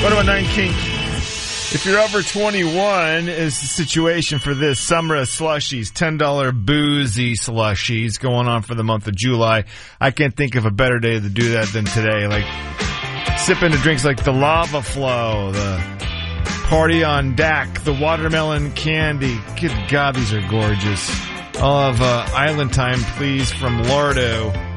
What about 9 Kink? If you're over 21, is the situation for this summer of slushies, $10 boozy slushies going on for the month of July. I can't think of a better day to do that than today. Like sipping to drinks like the Lava Flow, the Party on Dak, the Watermelon Candy. Good God, these are gorgeous. I'll have Island Time, please, from Lardo.